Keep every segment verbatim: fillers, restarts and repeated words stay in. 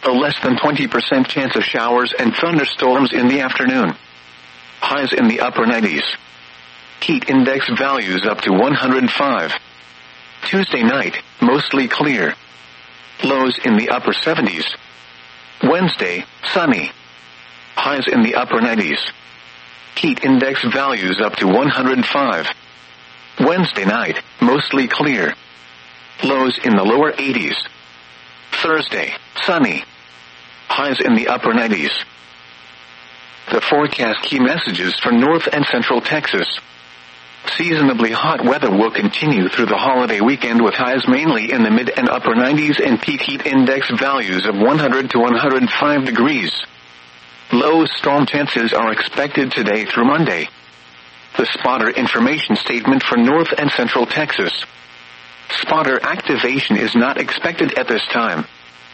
A less than twenty percent chance of showers and thunderstorms in the afternoon. Highs in the upper nineties. Heat index values up to one hundred five. Tuesday night, mostly clear. Lows in the upper seventies. Wednesday, sunny. Highs in the upper nineties. Heat index values up to one hundred five. Wednesday night, mostly clear. Lows in the lower eighties. Thursday, sunny. Highs in the upper nineties. The forecast key messages for North and Central Texas. Seasonably hot weather will continue through the holiday weekend with highs mainly in the mid and upper nineties and peak heat index values of one hundred to one hundred five degrees. Low storm chances are expected today through Monday. The spotter information statement for North and Central Texas. Spotter activation is not expected at this time.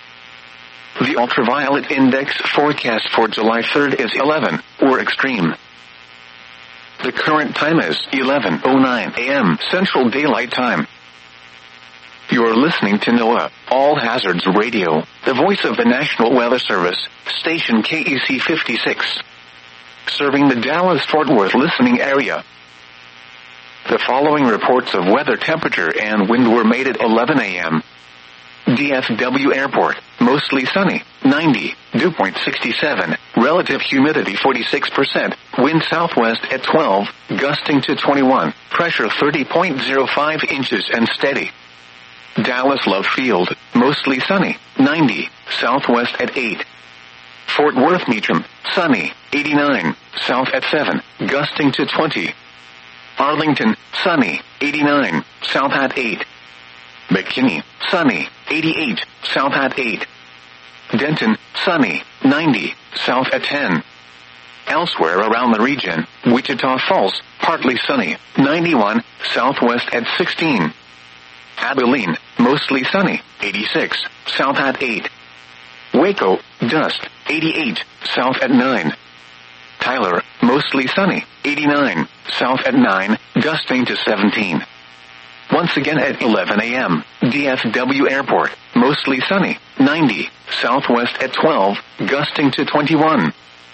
The ultraviolet index forecast for July third is eleven, or extreme. The current time is eleven oh nine a.m. Central Daylight Time. You're listening to NOAA, All Hazards Radio, the voice of the National Weather Service, station K E C fifty-six. Serving the Dallas-Fort Worth listening area. The following reports of weather temperature and wind were made at eleven a.m. D F W Airport, mostly sunny, ninety, dew point sixty-seven, relative humidity forty-six percent, wind southwest at twelve, gusting to twenty-one, pressure thirty point zero five inches and steady. Dallas Love Field, mostly sunny, ninety, southwest at eight. Fort Worth Meacham, sunny, eighty-nine, south at seven, gusting to twenty. Arlington, sunny, eighty-nine, south at eight. McKinney, sunny, eighty-eight, south at eight. Denton, sunny, ninety, south at ten. Elsewhere around the region, Wichita Falls, partly sunny, ninety-one, southwest at sixteen. Abilene, mostly sunny, eighty-six, south at eight. Waco, dust, eighty-eight, south at nine. Tyler, mostly sunny, eighty-nine, south at nine, gusting to seventeen. Once again at eleven a.m., D F W Airport, mostly sunny, ninety, southwest at twelve, gusting to twenty-one.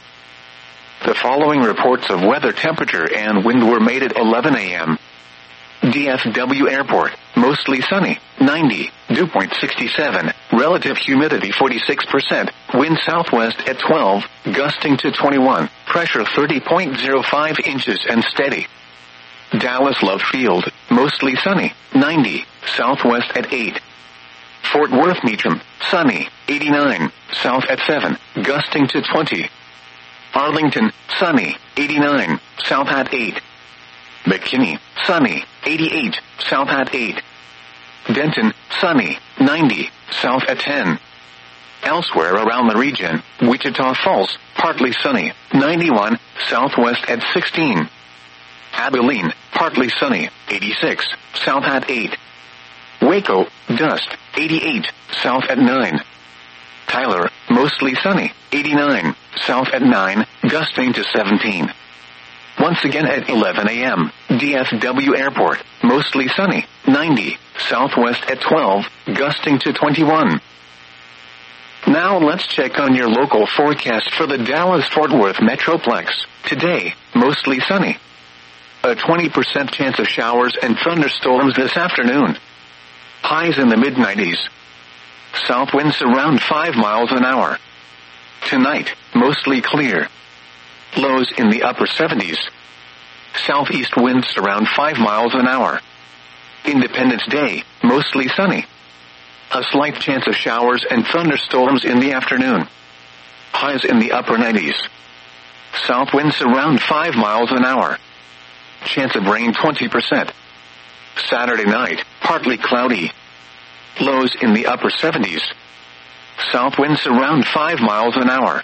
The following reports of weather temperature and wind were made at eleven a.m. D F W Airport, mostly sunny, ninety, dew point sixty-seven, relative humidity forty-six percent, wind southwest at twelve, gusting to twenty-one, pressure thirty point zero five inches and steady. Dallas Love Field, mostly sunny, ninety, southwest at eight. Fort Worth Meacham, sunny, eighty-nine, south at seven, gusting to twenty. Arlington, sunny, eighty-nine, south at eight. McKinney, sunny, eighty-eight, south at eight. Denton, sunny, ninety, south at ten. Elsewhere around the region, Wichita Falls, partly sunny, ninety-one, southwest at sixteen. Abilene, partly sunny, eighty-six, south at eight. Waco, dust, eighty-eight, south at nine. Tyler, mostly sunny, eighty-nine, south at nine, gusting to seventeen. Once again at eleven a.m., D F W Airport, mostly sunny, ninety, southwest at twelve, gusting to twenty-one. Now let's check on your local forecast for the Dallas-Fort Worth Metroplex. Today, mostly sunny. A twenty percent chance of showers and thunderstorms this afternoon. Highs in the mid nineties. South winds around five miles an hour. Tonight, mostly clear. Lows in the upper seventies. Southeast winds around five miles an hour. Independence Day, mostly sunny. A slight chance of showers and thunderstorms in the afternoon. Highs in the upper nineties. South winds around five miles an hour. Chance of rain twenty percent. Saturday night, partly cloudy. Lows in the upper seventies. South winds around five miles an hour.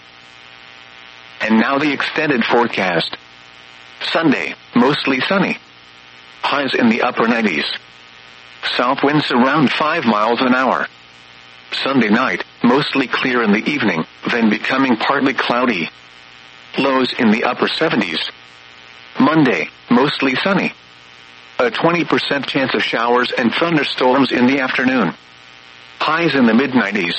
And now the extended forecast. Sunday, mostly sunny. Highs in the upper nineties. South winds around five miles an hour. Sunday night, mostly clear in the evening, then becoming partly cloudy. Lows in the upper seventies. Monday, mostly sunny. A twenty percent chance of showers and thunderstorms in the afternoon. Highs in the mid nineties.